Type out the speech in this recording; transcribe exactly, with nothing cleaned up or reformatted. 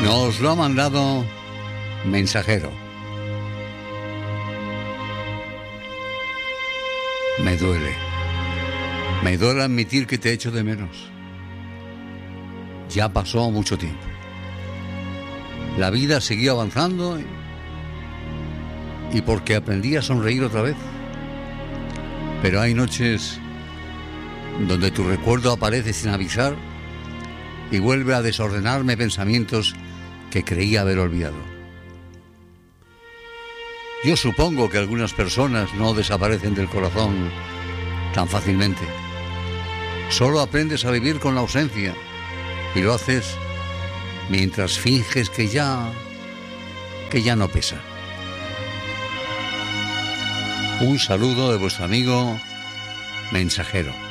Nos lo ha mandado Mensajero. Me duele. Me duele admitir que te echo de menos. Ya pasó mucho tiempo. La vida siguió avanzando y, y porque aprendí a sonreír otra vez. Pero hay noches donde tu recuerdo aparece sin avisar y vuelve a desordenarme pensamientos que creía haber olvidado. Yo supongo que algunas personas no desaparecen del corazón tan fácilmente. Solo aprendes a vivir con la ausencia y lo haces mientras finges que ya, que ya no pesa. Un saludo de vuestro amigo Mensajero.